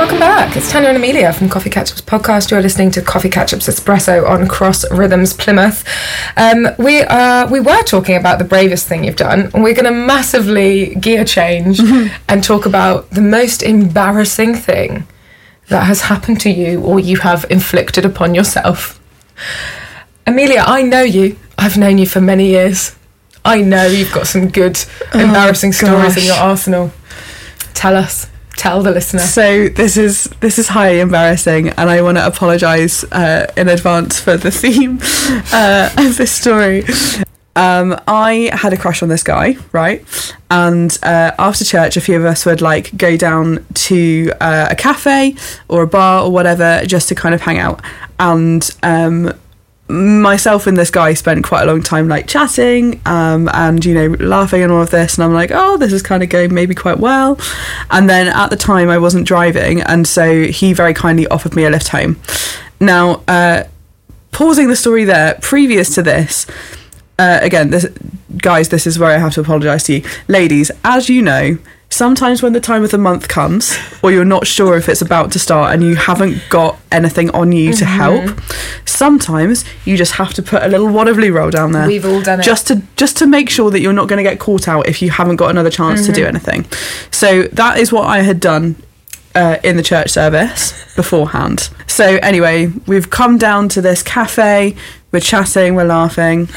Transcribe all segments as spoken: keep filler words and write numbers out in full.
welcome back. It's Tanya and Amelia from Coffee Catch-Up's podcast. You're listening to Coffee Catch-Up's Espresso on Cross Rhythms Plymouth. Um, we uh, we were talking about the bravest thing you've done, and we're going to massively gear change and talk about the most embarrassing thing that has happened to you or you have inflicted upon yourself. Amelia, I know you. I've known you for many years. I know you've got some good, embarrassing oh, stories in your arsenal. Tell us. Tell the listener. So this is this is highly embarrassing, and I want to apologise uh, in advance for the theme uh, of this story. Um, I had a crush on this guy, right? And uh, after church, a few of us would like go down to uh, a cafe or a bar or whatever just to kind of hang out. And um, myself and this guy spent quite a long time like chatting um, and, you know, laughing and all of this. And I'm like, oh, this is kind of going maybe quite well. And then at the time I wasn't driving. And so he very kindly offered me a lift home. Now, uh, pausing the story there, previous to this, uh, again, this, guys, this is where I have to apologise to you. Ladies, as you know, sometimes when the time of the month comes, or you're not sure if it's about to start and you haven't got anything on you mm-hmm. to help, sometimes you just have to put a little wad of loo roll down there. We've all done it. Just to just to make sure that you're not going to get caught out if you haven't got another chance mm-hmm. to do anything. So that is what I had done uh, in the church service beforehand. So anyway, we've come down to this cafe, we're chatting, we're laughing.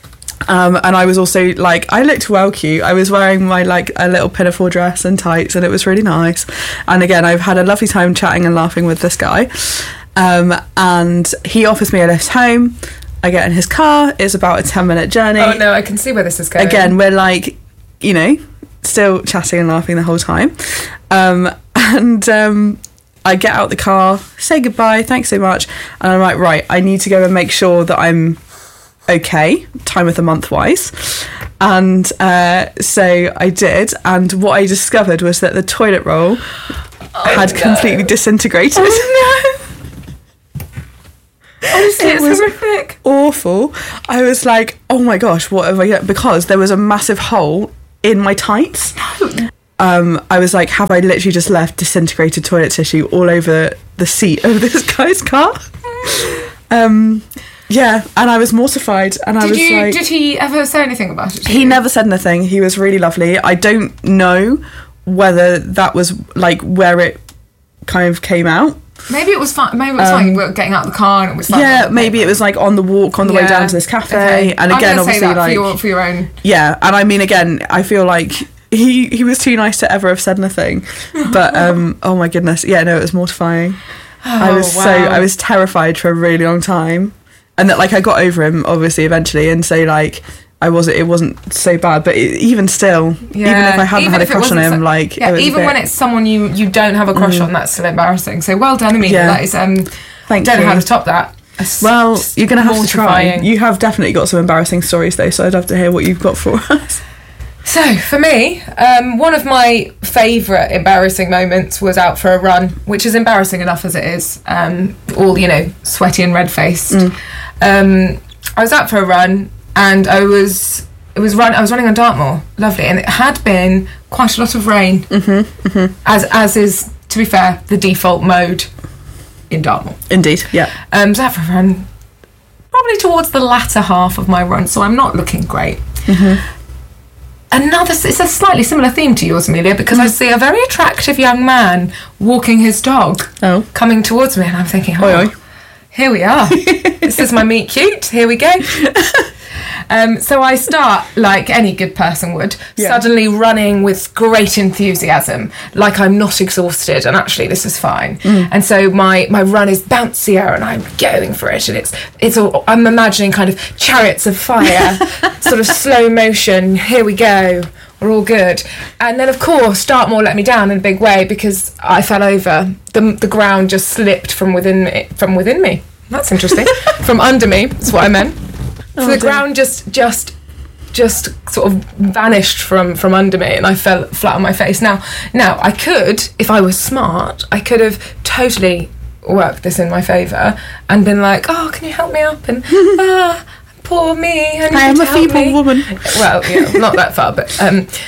Um, and I was also like, I looked well cute. I was wearing my like a little pinafore dress and tights, and it was really nice. And again, I've had a lovely time chatting and laughing with this guy. Um, and he offers me a lift home. I get in his car. It's about a ten minute journey. Oh no, I can see where this is going. Again, we're like, you know, still chatting and laughing the whole time. Um, and um, I get out the car, say goodbye, thanks so much. And I'm like, right, I need to go and make sure that I'm okay, time of the month wise. And uh, so I did, and what I discovered was that the toilet roll oh, had no. completely disintegrated. Oh no! Honestly, it it's horrific. Awful. I was like, oh my gosh, what have I done? Because there was a massive hole in my tights. No. Um, I was like, have I literally just left disintegrated toilet tissue all over the seat of this guy's car? um... Yeah, and I was mortified, and did I was you, like... Did he ever say anything about it? He you? never said anything. He was really lovely. I don't know whether that was, like, where it kind of came out. Maybe it was fine. Maybe it was um, fine. You were getting out of the car and it was fine. Yeah, maybe it was, like, on the walk, on the yeah. way down to this cafe. Okay. And again, I'm obviously, say that like... For your, for your own... Yeah, and I mean, again, I feel like... He, he was too nice to ever have said anything. But, um, oh my goodness. Yeah, no, it was mortifying. Oh, I was wow. so... I was terrified for a really long time. And that, like, I got over him, obviously, eventually, and so, like, I wasn't, it wasn't so bad. But it, even still, yeah. even if I hadn't even had a crush on him, so, like, yeah, it was even a bit, when it's someone you, you don't have a crush mm. on, that's still embarrassing. So well done, Amelia. Yeah. That is, um, Thank don't you. know how to top that. It's well, you're going to have mortifying. to try. You have definitely got some embarrassing stories, though, so I'd love to hear what you've got for us. So, for me, um, one of my favourite embarrassing moments was out for a run, which is embarrassing enough as it is. Um, all, you know, sweaty and red-faced. Mm. Um, I was out for a run, and I was it was run. I was running on Dartmoor, lovely, and it had been quite a lot of rain, mm-hmm, mm-hmm. as as is, to be fair, the default mode in Dartmoor. Indeed, yeah. Um, so I was out for a run, probably towards the latter half of my run, so I'm not looking great. Mm-hmm. Another, it's a slightly similar theme to yours, Amelia, because mm. I see a very attractive young man walking his dog, oh. coming towards me, and I'm thinking, oh, oi, oi. Here we are. This is my meet cute. Here we go. Um, so I start, like any good person would, yeah. suddenly running with great enthusiasm, like I'm not exhausted, and actually this is fine. Mm. And so my, my run is bouncier, and I'm going for it, and it's it's all, I'm imagining kind of chariots of fire, sort of slow motion. Here we go. We're all good. And then, of course, Dartmoor let me down in a big way because I fell over. The the ground just slipped from within it, from within me. That's interesting. From under me. That's what I meant. So oh, the dear. ground just just just sort of vanished from, from under me, and I fell flat on my face. Now, now I could, if I was smart, I could have totally worked this in my favour and been like, oh, can you help me up? And ah. Poor me. I, I am a feeble me. woman. Well, you know, not that far, but um,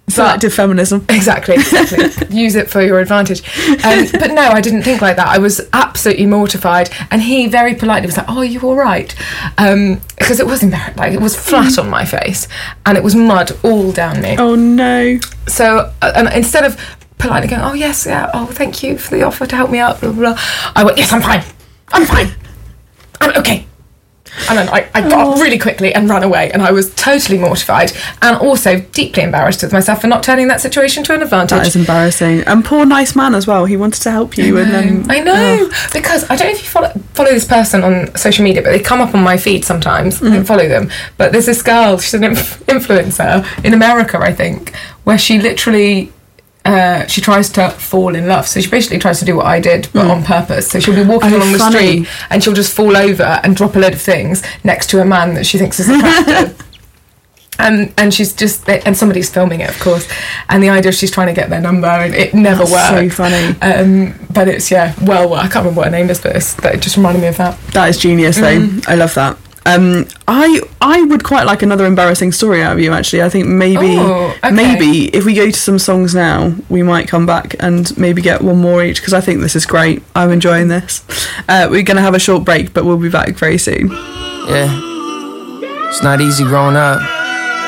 Selective feminism. Exactly, exactly. Use it for your advantage. Um, but no, I didn't think like that. I was absolutely mortified. And he very politely was like, "Oh, are you all right?" Um, because it was embarrassing. Like, it was flat on my face and it was mud all down me. Oh, no. So, uh, and instead of politely going, "Oh, yes, yeah, oh, thank you for the offer to help me out," blah, blah, blah, I went, "Yes, I'm fine. I'm fine. I'm okay." And then I, I got up really quickly and ran away, and I was totally mortified and also deeply embarrassed with myself for not turning that situation to an advantage. That is embarrassing. And poor nice man as well. He wanted to help you, I and then I know oh. because I don't know if you follow follow this person on social media, but they come up on my feed sometimes. Mm. I don't follow them, but there's this girl. She's an inf- influencer in America, I think, where she literally. Uh, she tries to fall in love, so she basically tries to do what I did, but mm. on purpose. So she'll be walking oh, along funny. the street and she'll just fall over and drop a load of things next to a man that she thinks is attractive. and and she's just and somebody's filming it, of course. And the idea is she's trying to get their number, and it never That's works. So funny. Um, but it's yeah, well, I can't remember what her name is, but it's, that it just reminded me of that. That is genius, though. Mm. I love that. Um, I I would quite like another embarrassing story out of you, actually. I think maybe oh, okay. maybe if we go to some songs now, we might come back and maybe get one more each, because I think this is great. I'm enjoying this. Uh, we're going to have a short break, but we'll be back very soon. Yeah, it's not easy growing up.